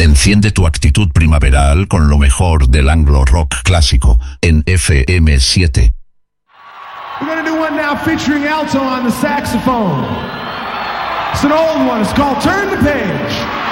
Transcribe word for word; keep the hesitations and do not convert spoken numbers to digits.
Enciende tu actitud primaveral con lo mejor del anglo rock clásico en F M siete. We're gonna do one now featuring alto on the saxophone. It's an old one. It's called Turn the Page.